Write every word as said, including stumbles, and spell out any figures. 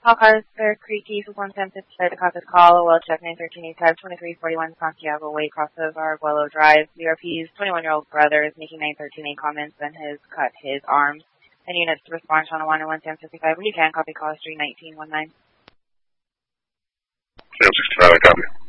All cars, Bear Creek East with one ten fifty-five to cause this call. Well, check nine thirteen eight five twenty-three forty-one Santiago Way, crossover Arguello Drive. B R P's twenty-one-year-old brother is making nine thirteen eight comments and has cut his arms. And units to respond, Channel one and one ten fifty-five. When you can, copy call street nineteen one nine. ten sixty-five, I copy.